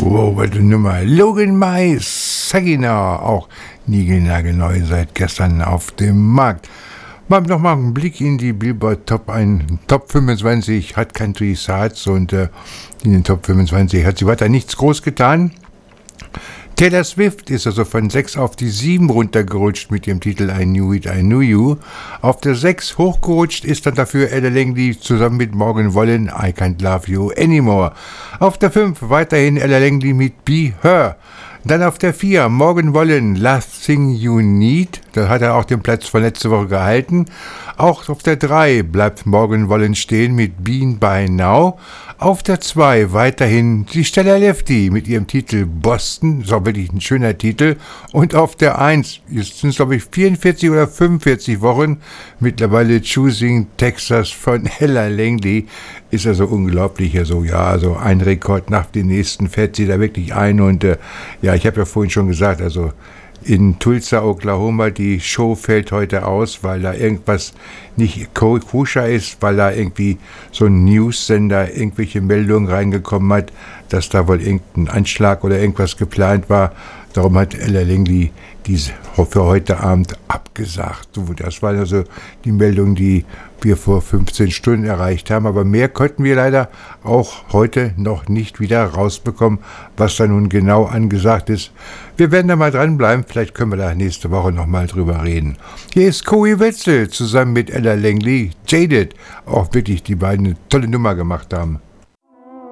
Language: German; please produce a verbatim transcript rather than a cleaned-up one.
Wow, was eine Nummer. Logan May, Saginaw, auch niegelnagelneu seit gestern auf dem Markt. Mal noch mal einen Blick in die Billboard Top ein, Top fünfundzwanzig hat Country Charts und äh, in den Top fünfundzwanzig hat sie weiter nichts groß getan. Taylor Swift ist also von sechs auf die sieben runtergerutscht mit ihrem Titel I Knew It, I Knew You. Auf der sechs hochgerutscht ist dann dafür Ella Langley zusammen mit Morgan Wallen, I Can't Love You Anymore. Auf der fünf weiterhin Ella Langley mit Be Her. Dann auf der vier Morgan Wallen, Last Thing You Need. Da hat er auch den Platz von letzte Woche gehalten. Auch auf der drei bleibt Morgan Wallen stehen mit Been By Now. Auf der zwei weiterhin die Stella Lefty mit ihrem Titel Boston. Das ist auch wirklich ein schöner Titel. Und auf der eins, jetzt sind es glaube ich vierundvierzig oder fünfundvierzig Wochen, mittlerweile Choosing Texas von Ella Langley. Ist also unglaublich. Also, ja, also ein Rekord nach dem nächsten fährt sie da wirklich ein. Und äh, ja, ich habe ja vorhin schon gesagt, also in Tulsa, Oklahoma, die Show fällt heute aus, weil da irgendwas nicht koscher ist, weil da irgendwie so ein News-Sender irgendwelche Meldungen reingekommen hat, dass da wohl irgendein Anschlag oder irgendwas geplant war. Darum hat Ella Langley diese für heute Abend abgesagt. Das waren also die Meldungen, die wir vor fünfzehn Stunden erreicht haben. Aber mehr konnten wir leider auch heute noch nicht wieder rausbekommen, was da nun genau angesagt ist. Wir werden da mal dranbleiben. Vielleicht können wir da nächste Woche noch mal drüber reden. Hier ist Cory Wetzel zusammen mit Ella Langley, Jaded. Auch wirklich die beiden eine tolle Nummer gemacht haben.